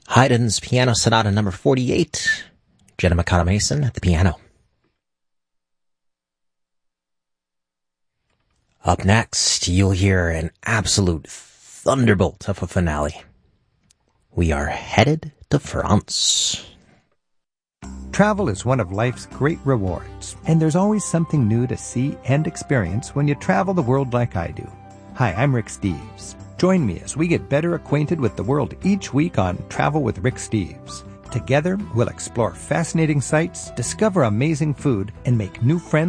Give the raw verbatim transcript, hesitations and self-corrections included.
Haydn's Piano Sonata number forty-eight, Jenna Mikata Mason at the piano. Up next, you'll hear an absolute thunderbolt of a finale. We are headed to France. Travel is one of life's great rewards, and there's always something new to see and experience when you travel the world like I do. Hi, I'm Rick Steves. Join me as we get better acquainted with the world each week on Travel with Rick Steves. Together, we'll explore fascinating sights, discover amazing food, and make new friends